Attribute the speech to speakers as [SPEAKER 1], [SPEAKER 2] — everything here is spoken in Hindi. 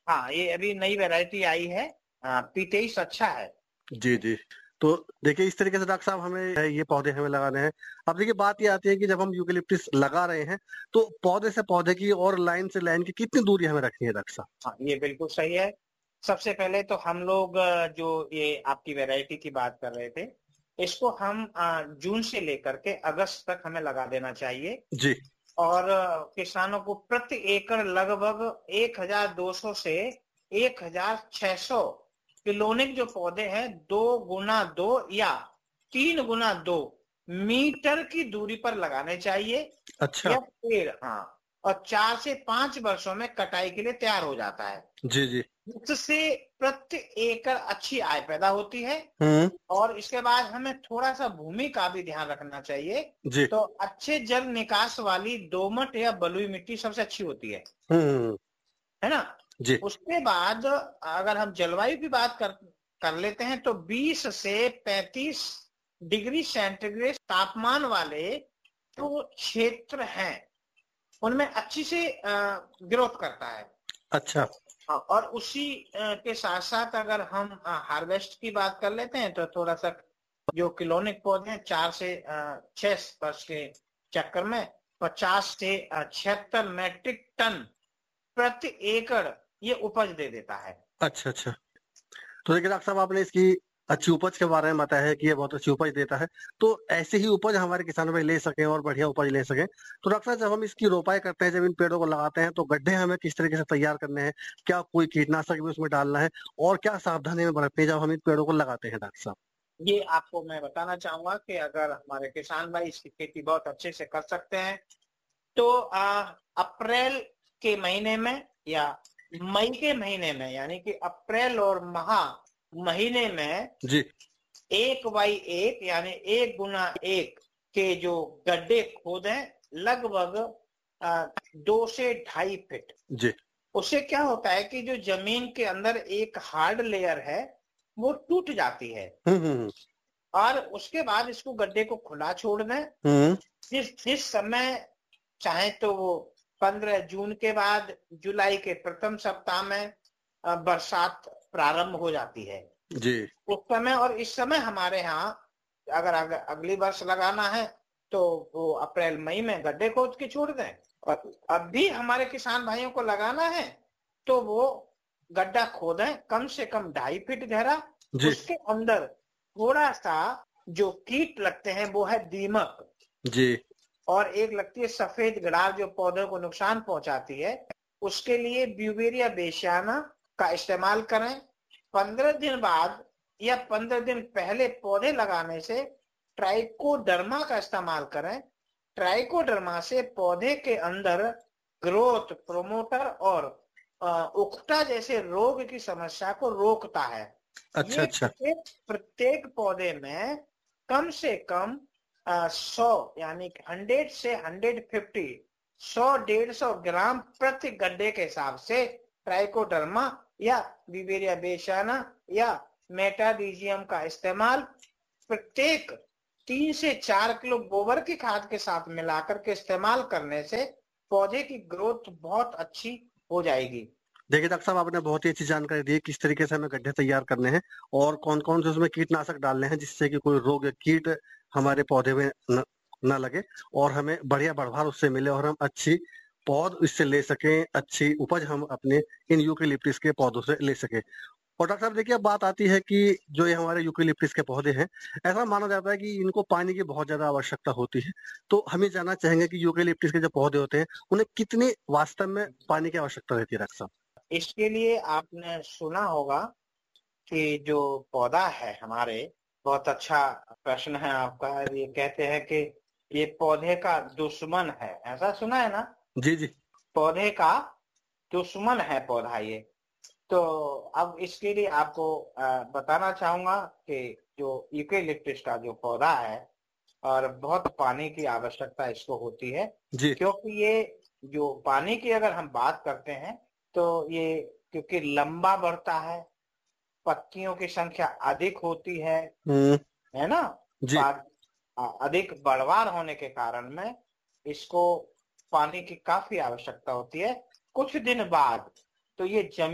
[SPEAKER 1] हाँ, ये अभी नई वैरायटी आई है। P23 अच्छा है।
[SPEAKER 2] जी जी। तो देखिए इस तरीके से डॉक्टर साहब हमें ये पौधे हमें लगाने हैं। अब देखिए बात ये आती है कि जब हम यूकेलिप्टस लगा रहे हैं तो पौधे से पौधे की और लाइन से लाइन की कितनी दूरी हमें रखनी है डॉक्टर साहब?
[SPEAKER 1] हाँ, ये बिल्कुल सही है। सबसे पहले तो हम लोग जो ये आपकी वैरायटी की बात कर रहे थे, इसको हम जून से लेकर के अगस्त तक हमें लगा देना चाहिए।
[SPEAKER 2] जी।
[SPEAKER 1] और किसानों को प्रति एकड़ लगभग 1200 से 1600 किलोनिक जो पौधे हैं 2x2 या 3x2 मीटर की दूरी पर लगाने चाहिए।
[SPEAKER 2] अच्छा।
[SPEAKER 1] यह पेड़, हाँ, और 4 से 5 वर्षों में कटाई के लिए तैयार हो जाता है।
[SPEAKER 2] जी जी।
[SPEAKER 1] इससे प्रति एकड़ अच्छी आय पैदा होती है।
[SPEAKER 2] हम्म।
[SPEAKER 1] और इसके बाद हमें थोड़ा सा भूमि का भी ध्यान रखना चाहिए।
[SPEAKER 2] जी।
[SPEAKER 1] तो अच्छे जल निकास वाली दोमट या बलुई मिट्टी सबसे अच्छी होती
[SPEAKER 2] हम्म।
[SPEAKER 1] है ना।
[SPEAKER 2] जी।
[SPEAKER 1] उसके बाद अगर हम जलवायु की बात कर लेते हैं तो 20 से 35 डिग्री सेंटीग्रेड तापमान वाले जो क्षेत्र हैं उनमें अच्छी से ग्रोथ करता है।
[SPEAKER 2] अच्छा।
[SPEAKER 1] हाँ, और उसी के साथ साथ अगर हम हार्वेस्ट की बात कर लेते हैं तो थोड़ा सा जो किलोनिक पौधे हैं 4 से 6 वर्ष के चक्कर में 50 से 76 मैट्रिक टन प्रति एकड़ ये उपज दे देता है।
[SPEAKER 2] अच्छा अच्छा। तो देखिए डॉक्टर साहब आपने इसकी अच्छी उपज के बारे में बताया है कि ये बहुत अच्छी उपज देता है। तो ऐसी ही उपज हमारे किसान भाई ले सकें और बढ़िया उपज ले सकें तो डॉक्टर साहब जब हम इसकी रोपाई करते हैं, जब इन पेड़ों को लगाते हैं तो गड्ढे हमें किस तरीके से तैयार करने हैं? क्या कोई कीटनाशक भी उसमें डालना है और क्या सावधानी में बरतनी है जब हम इन पेड़ों को लगाते हैं डॉक्टर साहब?
[SPEAKER 1] ये आपको मैं बताना चाहूंगा कि अगर हमारे किसान भाई इसकी खेती बहुत अच्छे से कर सकते हैं तो अप्रैल के महीने में या मई के महीने में, यानी कि अप्रैल और महीने में
[SPEAKER 2] जी।
[SPEAKER 1] 1x1 यानी 1x1 के जो गड्ढे खोदें लगभग 2 से 2.5 फीट।
[SPEAKER 2] जी।
[SPEAKER 1] उससे क्या होता है कि जो जमीन के अंदर एक हार्ड लेयर है वो टूट जाती है।
[SPEAKER 2] हम्म।
[SPEAKER 1] और उसके बाद इसको गड्ढे को खुला छोड़ दें।
[SPEAKER 2] हम्म।
[SPEAKER 1] जिस समय चाहे तो वो 15 जून के बाद जुलाई के प्रथम सप्ताह में बरसात प्रारंभ हो जाती है
[SPEAKER 2] जी।
[SPEAKER 1] उस समय। और इस समय हमारे यहाँ अगर अगली वर्ष लगाना है तो वो अप्रैल मई में गड्ढे खोद के छोड़ दें। और अब भी हमारे किसान भाइयों को लगाना है तो वो गड्ढा खोदें कम से कम 2.5 फीट गहरा।
[SPEAKER 2] जी।
[SPEAKER 1] उसके अंदर थोड़ा सा जो कीट लगते हैं वो है दीमक,
[SPEAKER 2] जी।
[SPEAKER 1] और एक लगती है सफेद गड़ार जो पौधों को नुकसान पहुंचाती है। उसके लिए ब्यूवेरिया बेसियाना का इस्तेमाल करें। 15 दिन बाद या 15 दिन पहले पौधे लगाने से ट्राइकोडर्मा का इस्तेमाल करें। ट्राइकोडर्मा से पौधे के अंदर ग्रोथ प्रोमोटर और उकठा जैसे रोग की समस्या को रोकता है।
[SPEAKER 2] अच्छा
[SPEAKER 1] ये
[SPEAKER 2] अच्छा।
[SPEAKER 1] प्रत्येक पौधे में कम से कम 100 यानी 100 से 150 100-150 ग्राम प्रति गड्ढे के हिसाब से ट्राइकोडर्मा या बिवेरिया बेसियाना या मेटारिजियम का इस्तेमाल प्रत्येक 3 से 4 किलो गोबर की खाद के साथ मिलाकर के इस्तेमाल करने से पौधे की ग्रोथ बहुत अच्छी हो जाएगी।
[SPEAKER 2] देखिए डॉक्टर साहब आपने बहुत ही अच्छी जानकारी दी है किस तरीके से हमें गड्ढे तैयार करने हैं और कौन कौन से उसमें कीटनाशक डालने हैं जिससे कि कोई रोग या कीट हमारे पौधे में न लगे और हमें बढ़िया बढ़वार उससे मिले और हम अच्छी पौध इससे ले सकें, अच्छी उपज हम अपने इन यूकेलिप्टस के पौधों से ले सकें। और डॉक्टर साहब देखिए अब बात आती है कि जो ये हमारे यूकेलिप्टस के पौधे हैं, ऐसा माना जाता है कि इनको पानी की बहुत ज्यादा आवश्यकता होती है। तो हम ये जानना चाहेंगे कि यूकेलिप्टस के जो पौधे होते हैं उन्हें कितनी वास्तव में पानी की आवश्यकता रहती है डॉक्टर साहब?
[SPEAKER 1] इसके लिए आपने सुना होगा कि जो पौधा है हमारे, बहुत अच्छा प्रश्न है आपका। ये कहते हैं कि ये पौधे का दुश्मन है, ऐसा सुना है ना।
[SPEAKER 2] जी जी।
[SPEAKER 1] पौधे का दुश्मन है पौधा ये। तो अब इसके लिए आपको बताना चाहूंगा कि जो यूकेलिप्टस का जो पौधा है और बहुत पानी की आवश्यकता इसको होती है।
[SPEAKER 2] जी।
[SPEAKER 1] क्योंकि ये जो पानी की अगर हम बात करते हैं तो ये क्योंकि लंबा बढ़ता है, पत्तियों की संख्या अधिक होती
[SPEAKER 2] हम्म।
[SPEAKER 1] है ना।
[SPEAKER 2] जी।
[SPEAKER 1] अधिक बढ़वार होने के कारण में इसको पानी की काफी आवश्यकता होती है। कुछ दिन बाद तो ये जमीन